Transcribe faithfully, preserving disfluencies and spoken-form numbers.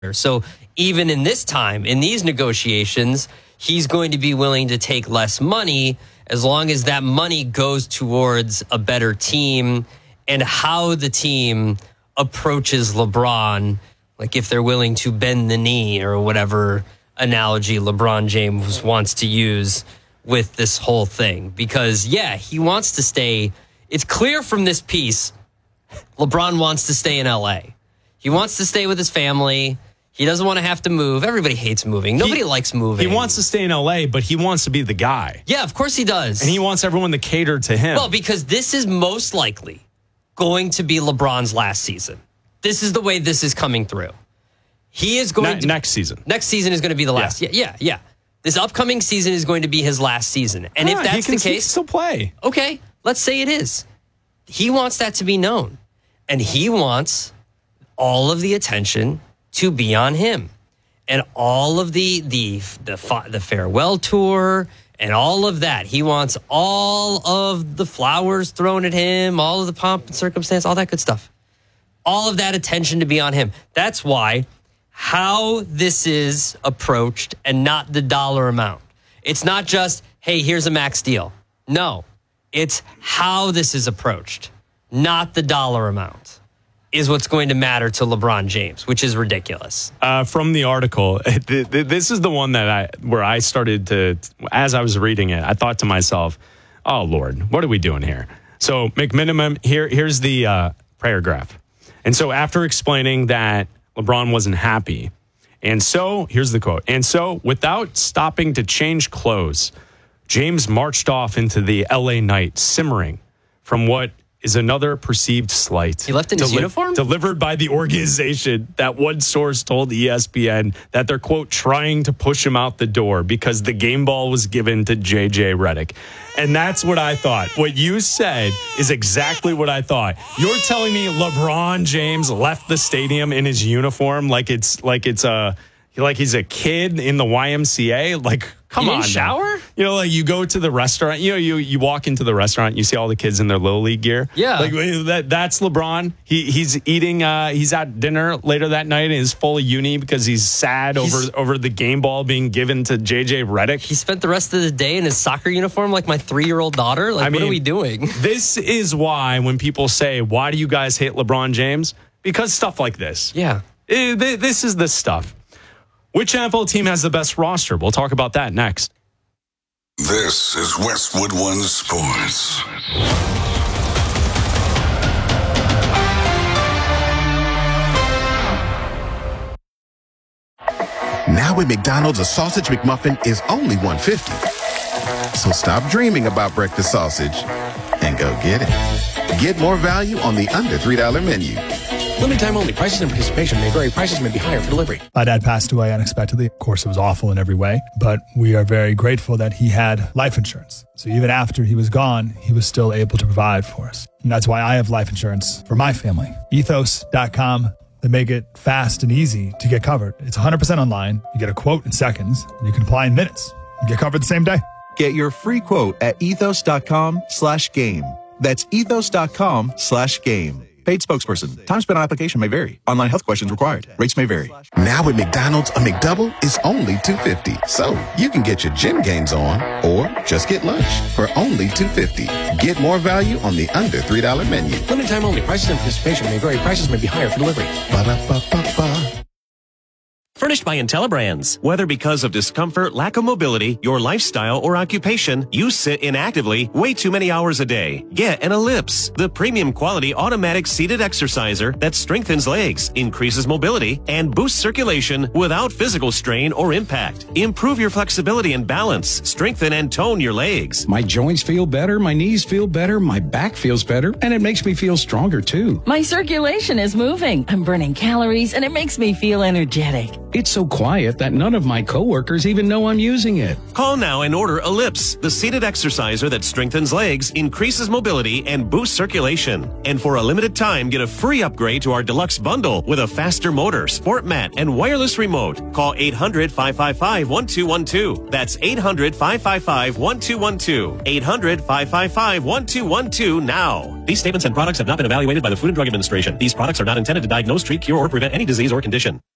So even in this time, in these negotiations, he's going to be willing to take less money as long as that money goes towards a better team and how the team approaches LeBron, like if they're willing to bend the knee or whatever analogy LeBron James wants to use with this whole thing. Because, yeah, he wants to stay. It's clear from this piece, LeBron wants to stay in L A. He wants to stay with his family. He doesn't want to have to move. Everybody hates moving. Nobody he, likes moving. He wants to stay in L A, but he wants to be the guy. Yeah, of course he does. And he wants everyone to cater to him. Well, because this is most likely going to be LeBron's last season. This is the way this is coming through. He is going ne- to... Next season. Next season is going to be the last. Yeah, yeah, yeah. yeah. This upcoming season is going to be his last season. And yeah, if that's he can the case... still play. Okay, let's say it is. He wants that to be known. And he wants all of the attention to be on him. And all of the the the the farewell tour and all of that. He wants all of the flowers thrown at him, all of the pomp and circumstance, all that good stuff. All of that attention to be on him. That's why how this is approached and not the dollar amount. It's not just, hey, here's a max deal. No, it's how this is approached, not the dollar amount, is what's going to matter to LeBron James, which is ridiculous. Uh, from the article, th- th- this is the one that I where I started to, as I was reading it, I thought to myself, oh, Lord, what are we doing here? So McMiniman, here, here's the uh, paragraph. And so after explaining that LeBron wasn't happy, and so, here's the quote, and so without stopping to change clothes, James marched off into the L A night, simmering from what is another perceived slight. He left in his Deli- uniform? Delivered by the organization. That one source told E S P N that they're, quote, trying to push him out the door because the game ball was given to J J Redick. And that's what I thought. What you said is exactly what I thought. You're telling me LeBron James left the stadium in his uniform like it's like it's a like he's a kid in the Y M C A? Like, come he on. didn't shower? You know, like you go to the restaurant, you know, you you walk into the restaurant, you see all the kids in their Little League gear. Yeah. Like that that's LeBron. He he's eating uh he's at dinner later that night and is full of uni because he's sad He's- over over the game ball being given to J J Redick. He spent the rest of the day in his soccer uniform like my three-year-old daughter. Like, I what mean, are we doing? This is why when people say, why do you guys hate LeBron James? Because stuff like this. Yeah. Eh, th- This is the stuff. Which N F L team has the best roster? We'll talk about that next. This is Westwood One Sports. Now at McDonald's, a sausage McMuffin is only one fifty. So stop dreaming about breakfast sausage and go get it. Get more value on the under three dollar menu. Limited time only. Prices and participation may vary. Prices may be higher for delivery. My dad passed away unexpectedly. Of course, it was awful in every way, but we are very grateful that he had life insurance. So even after he was gone, he was still able to provide for us. And that's why I have life insurance for my family. ethos dot com. They make it fast and easy to get covered. It's one hundred percent online. You get a quote in seconds, and you can apply in minutes. You get covered the same day. Get your free quote at ethos dot com slash game. That's ethos dot com slash game. Paid spokesperson. Time spent on application may vary. Online health questions required. Rates may vary. Now at McDonald's, a McDouble is only two fifty. So you can get your gym gains on or just get lunch for only two fifty. Get more value on the under three dollar menu. Limited time only. Prices and participation may vary. Prices may be higher for delivery. Ba-da-ba-ba-ba. Furnished by IntelliBrands. Whether because of discomfort, lack of mobility, your lifestyle, or occupation, you sit inactively way too many hours a day. Get an Ellipse, the premium quality automatic seated exerciser that strengthens legs, increases mobility, and boosts circulation without physical strain or impact. Improve your flexibility and balance. Strengthen and tone your legs. My joints feel better, my knees feel better, my back feels better, and it makes me feel stronger too. My circulation is moving. I'm burning calories, and it makes me feel energetic. It's so quiet that none of my coworkers even know I'm using it. Call now and order Ellipse, the seated exerciser that strengthens legs, increases mobility, and boosts circulation. And for a limited time, get a free upgrade to our deluxe bundle with a faster motor, sport mat, and wireless remote. Call eight hundred, five five five, one two one two. That's eight hundred, five five five, one two one two. eight hundred, five five five, one two one two now. These statements and products have not been evaluated by the Food and Drug Administration. These products are not intended to diagnose, treat, cure, or prevent any disease or condition.